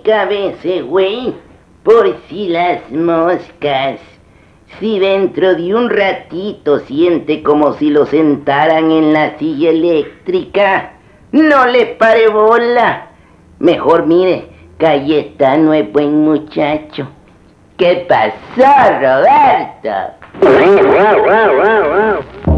cabeza, güey, por si las moscas. Si dentro de un ratito siente como si lo sentaran en la silla eléctrica, no le pare bola. Mejor mire, Cayetano es buen muchacho. ¿Qué pasó, Roberto?